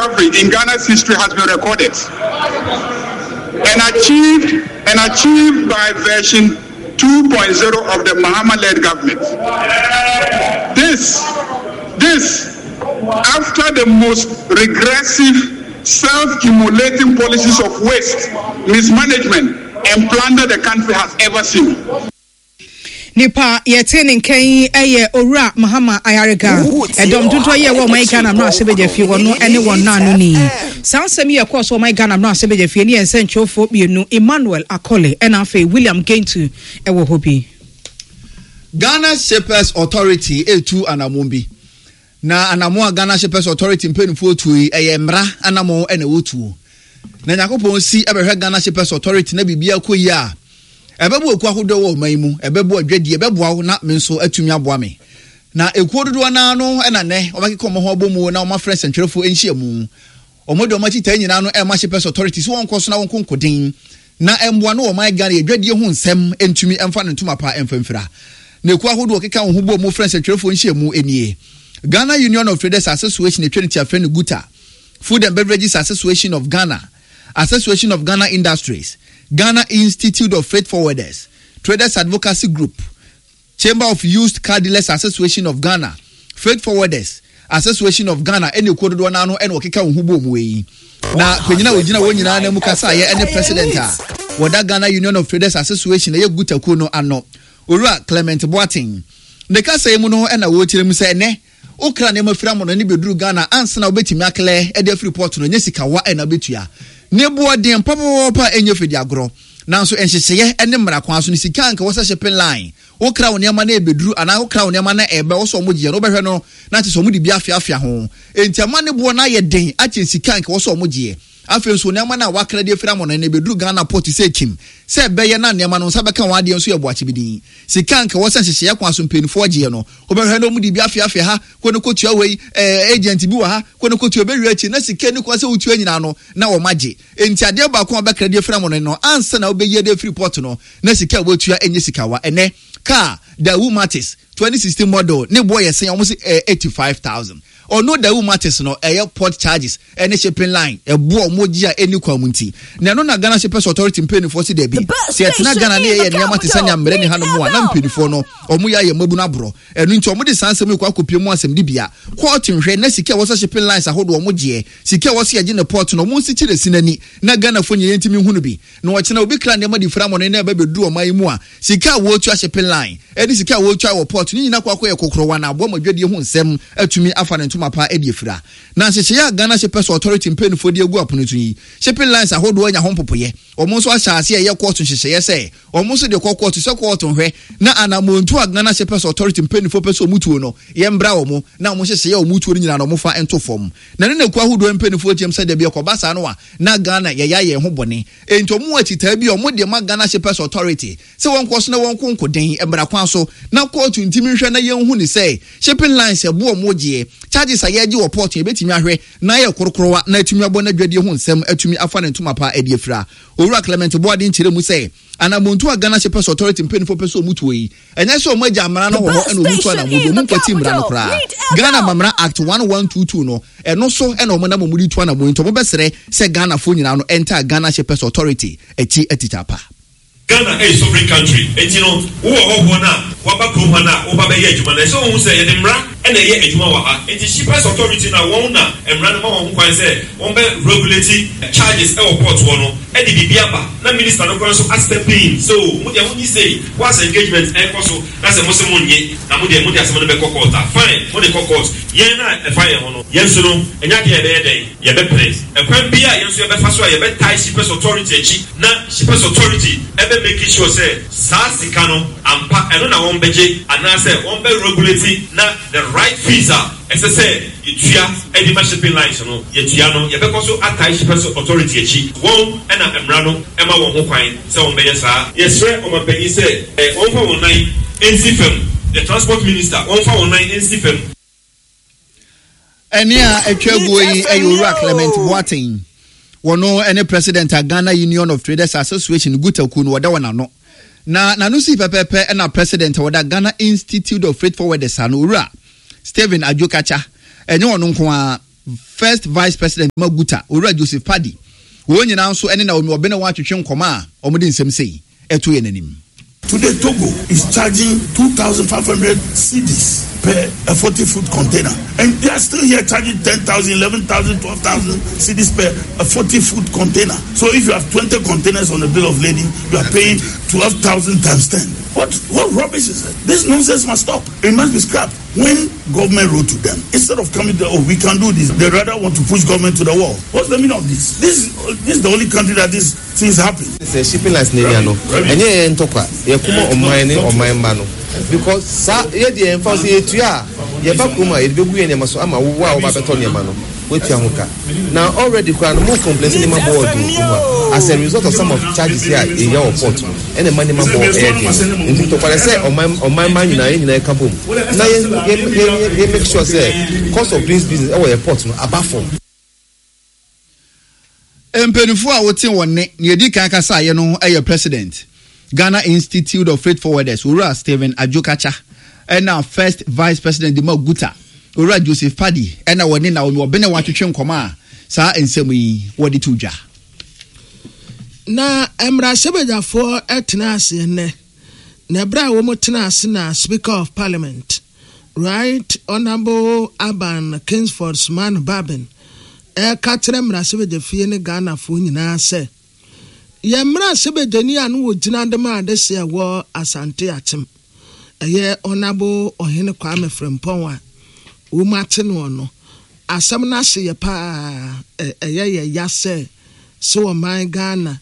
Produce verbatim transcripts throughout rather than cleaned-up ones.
in Ghana's history has been recorded and achieved and achieved by version two point oh of the Mahama-led government. This, this, after the most regressive, self-immolating policies of waste, mismanagement, and plunder the country has ever seen. Nipa yetene nkan eye Owura Mahama Ayarega edom tunto ye wo mai Ghana no asebeje fie wono ene won na no ni sansem ye course wo mai Ghana no asebeje fie ni ense nchofo bienu Emmanuel Akole ena afa William Gentu ewo hobi Ghana Shapers Authority etu anamombi na anamo Ghana Shapers Authority mpenifo tu eye mra anamo ene wotu na Yakobon si ebehwe Ghana Shapers Authority na bibia koyi a ebebu ekwa hodo wo man mu ebebu adwadi ebebu na me nso atumi aboa me na ekuo dodo na no ena ne obakeka mo ho abomu na oma friends ntwerefo enhia mu omodo oma chita nyina no e ma Shapers Authority so won koso na won konkodin na emboa no o man Ghana adwadi ho nsem entumi emfa ne ntuma pa emfamfira na ekuo hodo okeka ho bo mo friends ntwerefo enhia mu enie Ghana Union of Traders Association etwenty afreni Guta Food and Beverages Association of Ghana Association of Ghana Industries Ghana Institute of Freight Forwarders, Traders Advocacy Group, Chamber of Used Car Dealers Association of Ghana, Freight Forwarders Association of Ghana, any quarter one ano and Okika Hubo Mui. Now, Penina Wajina Wanyina and Mukasa, any president, what that Ghana Union of Traders Association, a Guta Kuno ano, Ura Clement Boating. The Casa Muno and a Wotim say, ne, Okra Nemo Framon and Nibu Ghana, answer now Betty Makle, and the report on Jessica Wa and Abitua. Nebo de papa papa enyo fedi agro nanso enhyehye ene mmara kwanso ni sika anka wasa shipping line wo kra wo niam na ebeduru ana wo kra wo niam na ebe wo so mo giye no behwe no na te so mo di bia afia afia ho entiama ne bo na ye den ache sika anka wo so mo giye afi nso niam na wakra de fira mo na ebeduru Ghana port se kim se beye na niam no sa beka wade nso ye bo ache bidin sika anka wasa hyehye kwanso mpenifo giye no wo behwe no mo di bia afia afia ha ko no kotua wei eh agent bi wa ha ko no kotua bewi achi na sika ni kwase wotua nyina no na wo magye enti ade ba ko obekra de fira mo no ansa na obeye de free port no na sika wotua enye sika wa ene car the Womatis twenty sixteen model ne boy say almost eighty-five thousand or no the Womatis no airport charges any shipping line e bo moji a eni kwamunti na no na Ghana Shapers Authority mpeni for si debi se etina Ghana ne ye ne amati sanya mre ne hanu mo na mpeni for no omu ya ye mabu na bro enu nti omu de sansem kwa kopie mu asem di bia court nhwe na sika wo shipping lines ahodo omu je sika wo se ye ne port no mu si kire sinani na Ghana fo nye ntimi hunu bi na wo kina obi kra ne ma di fra mo ne na ba bedu oman mu a sika wo tu shipping line edi sika wo tu wo port ni nyina kwa kwa ye kokoro wa na abo ma dwade ho nsem atumi afa ne ntuma pa edi efira na nhye ya Ghana Shapers Authority mpeni fo de egu apono tu yi shipping lines ahodo anya ho popoye omo so ahyase ye court nhye ye se omo so de court se court nhwe na anamontu a Ghana Shapers Authority mpeni fo peso mutuo no ye mbra omo na omo hyehye ye omutuo nyina no mo fa ento fom na ne naku ahodo mpeni fo tiam se de bia ko basa no a na Ghana ye ya ye ho bone ento mu atita bi omo de ma Ghana Shapers Authority se won koso na won konkoden embra kwan so na court ntimi hwe na ye hu ni se shipping lines e bo omo gie charges aye gi wo port e betimi ahwe na ye korokorowa na atumi abo na dwade ho nsem atumi afa ne ntuma pa edi efira Owura Clement Boade nchire mu se anamontu a Ghana Shapers Authority mpenifo peso mutuo yi enye so mo agya amara no ho ho eno mutu na modo mu kwati mra no kra Ghana Mamra Act eleven twenty-two no eno so eno mo na mo mudi tu na mo nto mo besere se Ghana fo nyina no enter Ghana Shapers Authority echi etitapa Ghana is a sovereign country. And you know, who are Hona, Wabakuna, Obabe Yajman, and so on say, and Mra, and a Yajmawa, and the Shapers Authority now, Wana, and Ranama, who can say, one regulating charges, airport, one, and the Biaba, no minister, no council, as the pain. So, what you say, what's engagement, and also, that's a Muslim, Namudia, Mudia, some of the Kokota, fine, what the Kokot, Yana, a fire, Yensuno, and Yaki a day, Yabe place, and when Bia, Yansu, Faswa, Yabe Thai Shapers Authority, not Shapers Authority, making sure say Sasikano and pa and na one beje and I say one be regulating na the right visa as I say itua edi shipping lines no yetua no ye because so Thai Shapers Authority echi one and na emra no ema won ho kwan say one be sa yes sir o ma pegi say eh one for one nine N C F M the transport minister one for one nine N C F M enia etwago yi Owura Clement Boating wono any president a Ghana Union of Traders Association Gutaku no wada wana no na na no si pepepe na president wada Ghana Institute of Freight Forwarders anu Owura Stephen Ajokacha enye wono nko a first vice president Maguta owura Joseph Paddy wo nyina nso ene na obi na watwetwe nkoma a omde nsem sei eto ye nanim. Today Togo is charging two thousand five hundred cedis per a forty foot container, and they are still here charging ten thousand, eleven thousand, twelve thousand cedis per a forty foot container. So if you have twenty containers on a bill of lading, you are paying twelve thousand times ten. What what rubbish is it? This nonsense must stop. It must be scrapped. When government wrote to them, instead of coming to, oh, we can do this, they rather want to push government to the wall. What's the meaning of this? This is, this is the only country that these things happen. It's a shipping lines near no. And yeah, and talk you come on mine or my man. Because yeah, the emphasis to ya, yeah, Bakuma, it be we and Maso Ama, wow, Babatonia Mano. Now already can more complaints in my board as a result of some of charges here in your port and the money man board into what I say on my on my man in a kaboom. Now you make sure say cost of this business or a port above for. Empenifo a wote wonne ne di kan kasa ye no eh president Ghana Institute of Freight Forwarders Ura Stephen Ajokacha and now first vice president Dima Guta Ora Joseph Paddy ena woni na wo bene watwetwe nkoma a saa ensem yi wodi tuja na emra sebejafo etena ase ne na bra wo motena ase na Speaker of Parliament right Honorable Aban Kingsford Sman Babin e katre emra sebejafie ne Ghana fo nyina se ye emra sebejani anu wo gina de ma de se wo Asante Atem eye Honorable Ohene Kwame Frempong Umate no no asam na se ye pa eye ye yase so my Ghana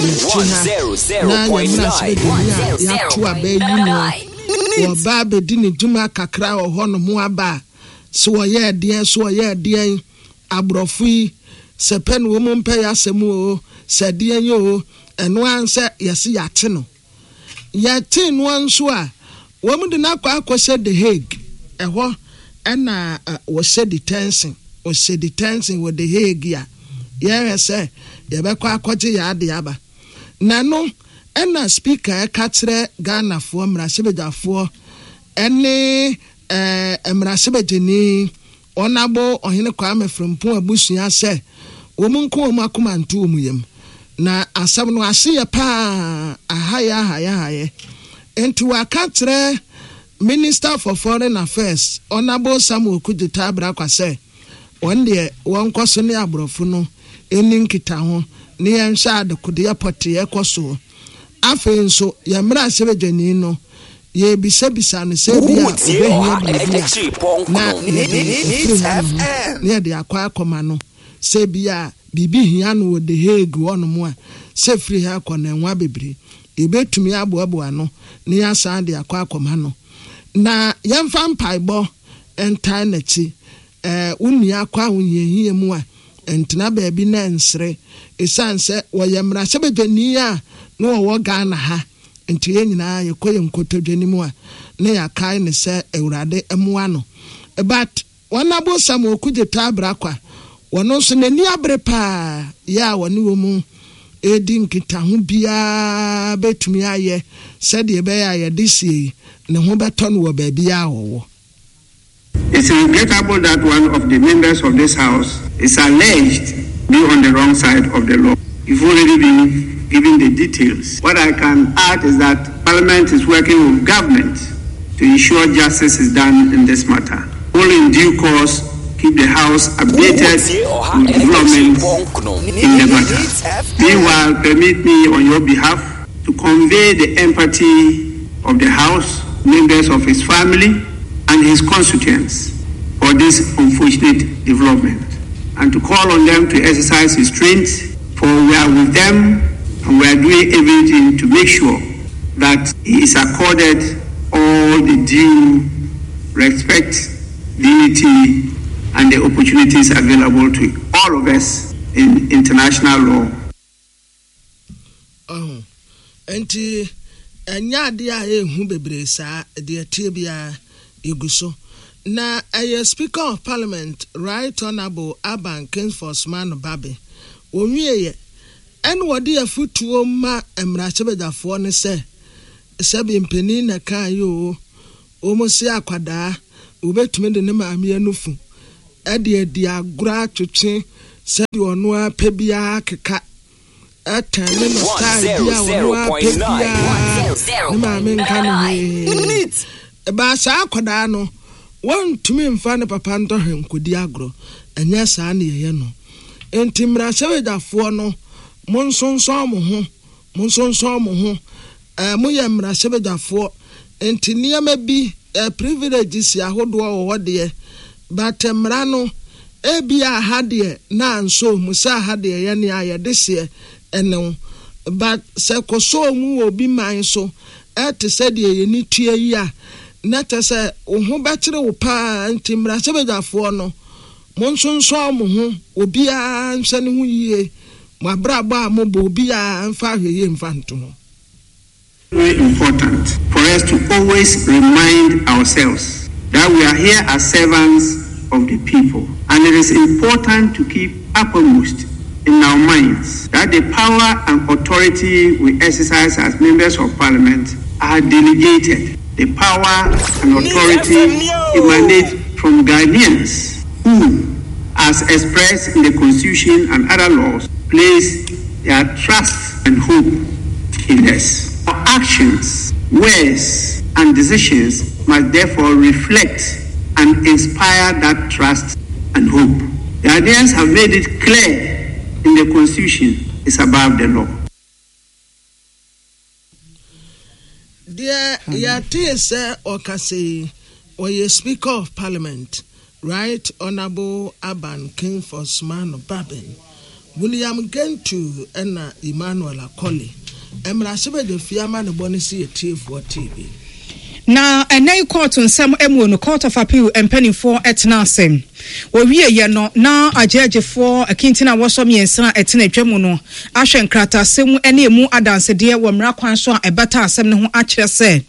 na yemna se de ya to abayi no wo ba be di ni duma kakra wo ho no mo aba so ye de so ye de abrofi se pen wo mo mpa ya asem o se de yo eno anse yesi yate no yate no anso a wo mu de na kwa akose The Hague eho and uh, was said the tensing was said the tensing with the Hague ya yes eh ya be kwa kwaje ya de aba na no and na speaker e katre Ghana fo mrasebejafo ene eh mrasebejeni Honorable Ohene Kwame Frempong abusua se wo munko wo makoma nto mu yam na asam no ase ya pa ahaya ahaya haye enti wa katre Minister for Foreign Affairs Honorable Samuel Kudita Abrakwa say one day one kwaso ne abrofo no eni nkita ho ne yen sha de kode airport ye kwaso afi nso ye mra sebejani no ye bisa bisa ne se bia obehia bia na ne de akwa akoma no se bia bibi hia no de Hague wono mo a se free ha akona nwa bebre ebetumi aboabo ano ne ya sa de akwa akoma no na yemfa mpaibo entai na chi eh unni akwa unye mu a entena ba bi na nsre esanse wo yemra sebedani a no wo Ghana ha enti ye nyina ye koye nkotodwani mu a na ya kai ne se ewurade emwa no but Honorable Samuel Kudita Abrakwa wono so nani abre pa ya woni wo mu edi nkita ho bia betumi aye said ye be aye disi ne ho beton wo ba bia wo. It's regrettable that one of the members of this house is alleged to be on the wrong side of the law. You've already been given the details. What I can add is that Parliament is working with government to ensure justice is done in this matter. All in due course, keep the House updated with developments in the matter. Meanwhile, permit me on your behalf to convey the empathy of the House, members of his family, and his constituents for this unfortunate development, and to call on them to exercise restraint, for we are with them and we are doing everything to make sure that he is accorded all the due respect, dignity, and the opportunities available to all of us in international law. Oh, enti enya dia ehu bebre sa de atibia iguso na a Speaker of Parliament Right Honorable Aban Kingsford Sman Babe onwieye en wodi afutuo ma emrachebedafo ne se sebi mpeni na kan yo omosi akwada obetumi de ne maame anufu ɛde adi agorɔ atwetwe sɛdeɛ ɔno apɛ biara keka ɛtɛne no style bi a ɔno apɛ biara ne maame nka no hwee ɛbaa saa akwadaa no wɔntumi mfa ne papa ntɔhwe nkɔdi agorɔ ɛnyɛ saa ne yɛyɛ no enti mmarahyɛbadwafoɔ no mo nsonson mo ho mo nsonson mo ho ɛɛ moyɛ mmarahyɛbadwafoɔ enti nneɛma bi ɛɛ privileges ahodoɔ wɔ hɔ deɛ but mmara no ebi a ha deɛ na nso mu sɛ ha deɛ yɛ ne ayɛ de seɛ ɛne but sɛ kɔsɔɔ mu wɔ bi man so ɛte sɛ deɛ yɛ ni tua yi a na te sɛ wo ho bɛkyerɛ wo paa nti mmarahyɛbadwafoɔ no mo nsonson mo ho obiara nhyɛ ne ho yie mo abrabɔ a mobɔ obiara mfa ahwɛyie mfa nto ho. Very important for us to always remind ourselves that we are here as servants of the people, and it is important to keep uppermost in our minds that the power and authority we exercise as members of parliament are delegated. The power and authority emanate from Ghanaians who, as expressed in the Constitution and other laws, place their trust and hope in us. Our actions, words, and decisions must therefore reflect and inspire that trust and hope. The Ghanaians have made it clear in the Constitution is above the law. Dear Yatisa Okase, or your Speaker of Parliament, Right Honorable Aban Kingsford Smano Babin, William Gentu, and Emmanuel Akoli, and Rasaba de Fiaman Bonisi T for T V. Na enay court on some emu no court of appeal and penny for etna sem wo wie ye no na ajeje for akintina woso miensa etna twemu no ahwe nkrata semu ene emu adanse de wo mra kwan so a ebata asem ne ho akire se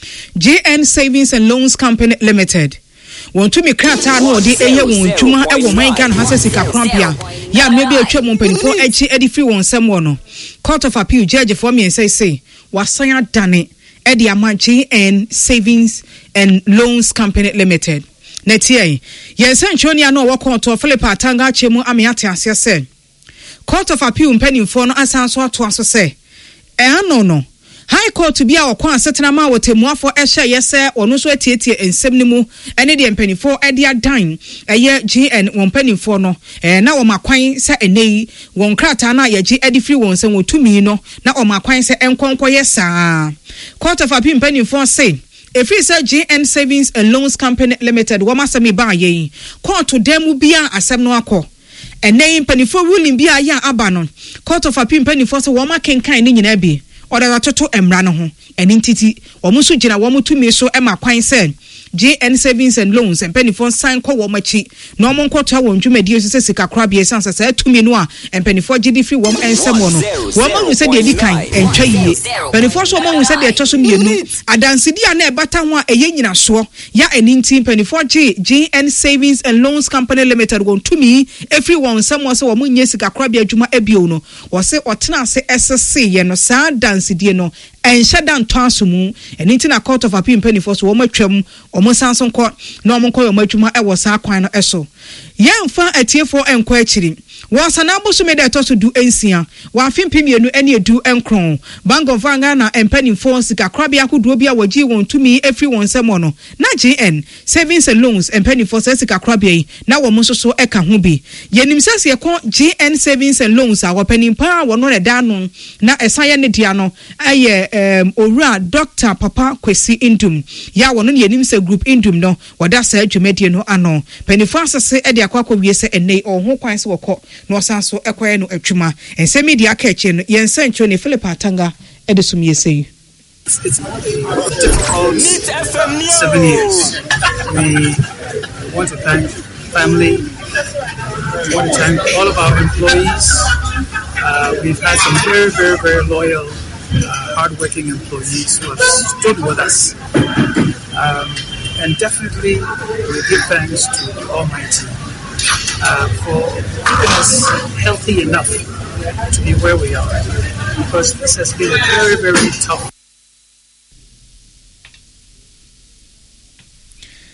G N Savings and Loans Company Limited won to me krata no de eye won twuma e wo man Ghana hasesika krampia ya mebi atwemu penny for echi edifi won sem wo no court of appeal judge for miensa say wasan adane Eddie Ama G N Savings and Loans Company Limited. Netie, yensen choni ano wako to Philip Atanga chemu amiate asia se. Court of Appeal mpeni mfono asanso ato aso se. E ano no. High Court to be our kwan setena ma wotemuafo ehye yese ono so atietie ensem ni mu ene de mpanifo Eddie Adan eye G N won mpanifo no eh na wo makwan se enei won krata na ye gi Eddie free won se wotumi no na o makwan se enkonko yesa. Court of Appeal mpanifo say if we say G N Savings and Loans Company Limited wo masami ba ye court to demu bia asem no akọ enei mpanifo ruling bia ya aba no Court of Appeal mpanifo say wo makenkan ni nyina bi Oda toto emra no ho eni ntiti omo so gina wo mutumi so ema kwan se G N Savings and Loans and penifon sign ko wo machi no mo nkoto wo ndwumadi so sika kra bia sansa sa atumi no a empenifo gidi free wo ensem no wo ma hu se de dikan entwa yie penifo so mo hu se de etwa so mienu adansidi a na ebata ho a eye nyina so ya eni nti penifo G G N Savings and Loans Company Limited wo ntumi every one nsem wo se wo mo nye sika kra bia adwuma ebio no wo se otena se S C ye no sa dansidi no enhyada ntoasomu eni nti na Court of Appeal penifo so wo matwam omo sanson ko na omo ko yo matwuma e wo sa kwan no eso yemfa atiefo enko akiri wo sana boso me de to so du ensia wa fimpi mienu ene edu enkron Bank of Ghana empanifo sika krabia koduo bia wagi won tumi efri won semo no na G N Savings and Loans empanifo sika krabia na wo so so eka ho bi yenim sase ye ko G N Savings and Loans a wo panimpa wo no da no na esan ne dia no aye um owura Doctor Papa Kwesi Indum ya wo no yenim se group Indum no wada sa adwumadi no ano panifo asese e de akwa wie se ene o ho kwan se wokọ no sanso ekwaye no atwuma ensemi dia ka eche no yensan cho ne Philip Atanga edesum yesei. It's been difficult seven years. We want to thank family, we want to thank all of our employees. Uh, we've had some very, very, very loyal, uh, hardworking employees who have stood with us. Um, and definitely we give thanks to the Almighty uh, for keeping us healthy enough to be where we are, because this has been a very, very tough.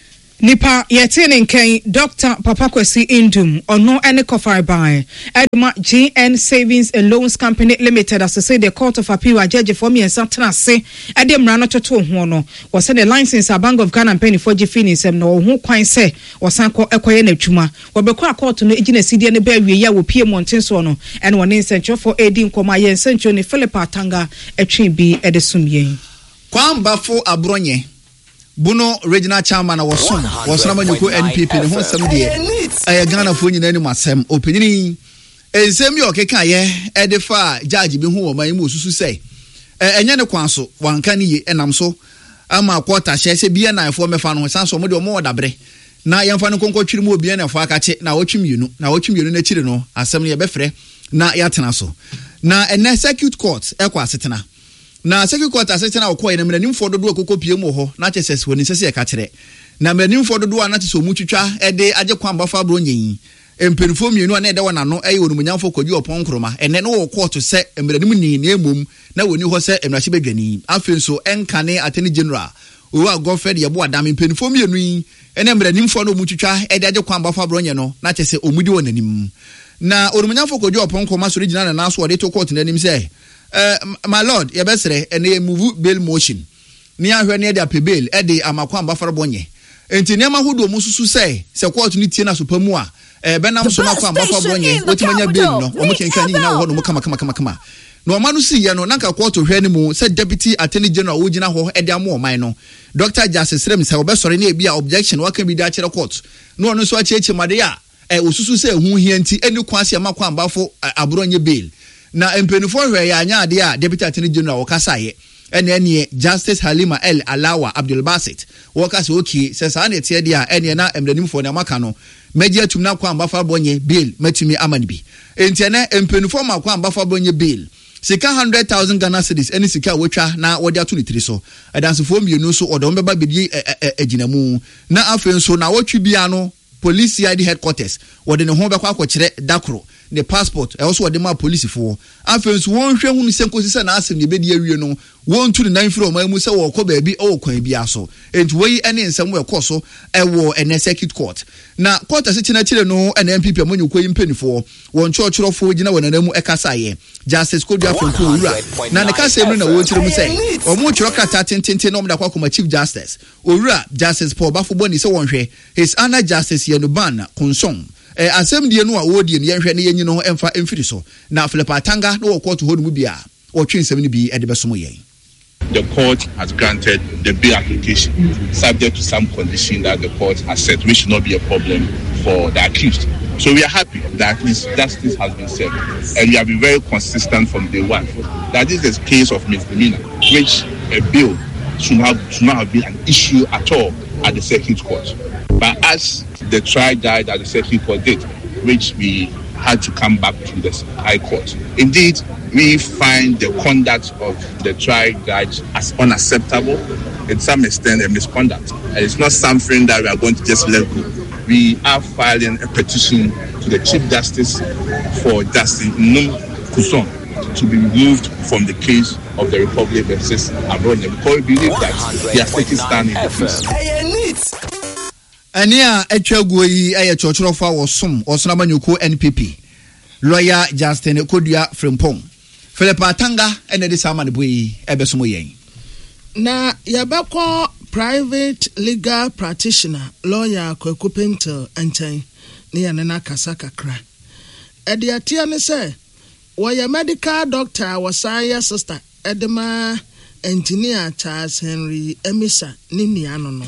Nipa yetine nken Doctor Papa Kwesi Indum ono ene kofar by Edma G N Savings and Loans Company Limited as to say the Court of Appeal a judge for me and Santana say Edem Rano Toto Hono was send a license a Bank of Ghana and Penny for Jifinis and no who quite say was Sanko Ekoyene Chuma or Bekwa Court to no Ejina City and the Berry ya will P. Montensono and one in Central for Edim Komaye and Central ni Philippa Tanga a tree be Edesumye. Kwam Bafo Abronye Buno regional chairman was son was Ramanyuko N P P the whole some day. I Ghana for any masem opinion. And same yo kekaye edifa judge be who my musu say. And yana kwanso one can ye and am so. Ama quarter share say be na for me fan san so mo more dabre. Na yamfa no konko twiri mo bia na fa akache na wotwim yunu na wotwim yunu na chiri no asem ye befre na yatena so. Na ene circuit court ekwa setena. Na second quarter session na okoye na mranim fo dodo akoko pie mu ho na cheses woni sese e ka kire na mranim fo dodo na tese omutwitwa e de age kwan bafa bro nyin emperifo mienu na e de wona no e wonu munyamfo kodi opon kroma ene no wo court se mranim ni na emom na woni ho se emrahye badwani afi so enkane attorney general owa godfred yebo adam emperifo mienu yi ene mranim fo no omutwitwa e de age kwan bafa bro nyin no na chese omudi wonanim na onumunyamfo kodi opon kroma so regional na so de to court nanim se Uh, my lord, ye besere ene move bail motion. Ni ahwe ne de bail e de amakwa mbafara bonye. Enti ne mahodo mususu sei se court ni tie na so pamu a e benam so makwa mbafara bonye wetimanya bail no omo kenkan ni na ho no kama kama kama kama. No manu si ye no nanka court hwe ni mu se deputy attorney general wo gina ho e de amo oman no. Doctor Justice Rem se obesore ne bia objection waka bi da kire court. No no so acheche made ya e osusu se hu hianti eni kwase makwa mbafo abronye bail. Na empenifo hwe ya anya ade a deputy attorney general wakasaye ene ene Justice Halima El Alawa Abdul Basit wakase oki se sa na tie de a ene na emdanimfo na maka no meji atum na kwa ambafa bonye bail matumi amanibi enti ene empenifo ma kwa ambafa bonye bail sika one hundred thousand Ghana cedis ene sika wotwa na wode ato ni tiri so adansefo mienu so odo mbeba bedi aginamu na afen so na wotwi bia no police I D headquarters wode ne ho bekwa akokire dakro the passport e also wode ma police for afensu won hwe hunu senko sise na asem ne bedi awie no won tu ne nan firi o ma mu se wo kɔ baabi o kwan bi aso enti wei ene nsem we kɔ so e wo ene circuit court na court ase na chire no ene M P P amonyu kɔ impenifo won chɔchɔrɔfo gina wona namu e kasa ye Justice Kodua Fonko wura na ne kasa emu na wo chire mu se o mu chɔrɔ kata tentente no mda kwa Chief Justice owura Justice Paul Bafo Boni se won hwe His Honor Justice Yenuban Konsong eh asem die no a wo die ne yenhwe ne yenyi no emfa emfiri so na Philippa Tanga no wo court ho no mu bia wo twensem ne bi e de beso mo yen. The court has granted the bail application subject to some condition that the court has set, which should not be a problem for the accused. So we are happy that this justice has been served, and we have been very consistent from day one that this is a case of misdemeanor, which a bail should not, should not have been an issue at all at the circuit court. But as the trial died at the circuit court did, which we had to come back to the High Court. Indeed, we find the conduct of the trial judge as unacceptable, in some extent a misconduct. And it's not something that we are going to just let go. We are filing a petition to the Chief Justice for Justice Num Kuson to be removed from the case of the Republic versus Abronia, because we believe that they are taking stand in the case. Ania etwaguo yi eye chochorofo awosom osonaba nyuko N P P lawyer Justin Kodua Frimpong Philippa Tanga ene de sama ne boyi ebesomo yen na yabako private legal practitioner lawyer Kwaku Pentel enchen ne yana na kasa kakra ede atia ne se wo medical doctor wasaya sister edema engineer Charles Henry Emisa ne nuano no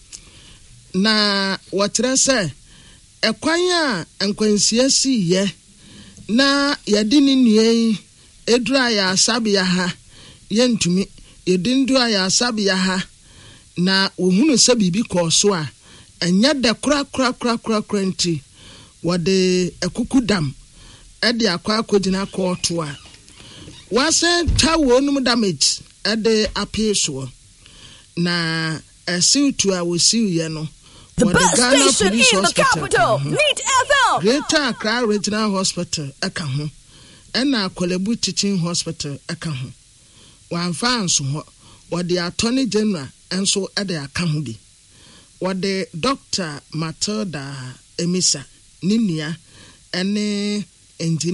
na watre se ekwan a enkwansia si ye na yedi ni nue edura ya asabia ha yentumi yedindu ya asabia ha na ohunu se bibi koso a enya de kra kra kra kra kranti wode ekukudam ede akwa akogina koto a wase tawo num damage ede apeso na esitu a wosiu ye no the best Ghana station in the capital. Mm-hmm. Need F L. Greater Accra Regional Hospital aka ho. Ena Kolebu Teaching Hospital aka ho. Wan fa nso ho. Wode Attorney General enso ede aka ho bi. wɔde Doctor Matilda Emisa ne nua ɛne engineer